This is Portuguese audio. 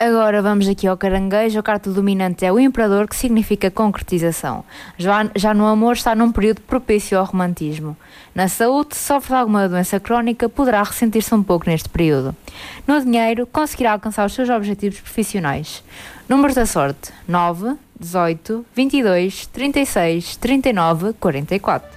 Agora vamos aqui ao caranguejo. A carta dominante é o imperador, que significa concretização. Já no amor está num período propício ao romantismo. Na saúde, se sofre de alguma doença crónica, poderá ressentir-se um pouco neste período. No dinheiro, conseguirá alcançar os seus objetivos profissionais. Números da sorte: 9, 18, 22, 36, 39, 44.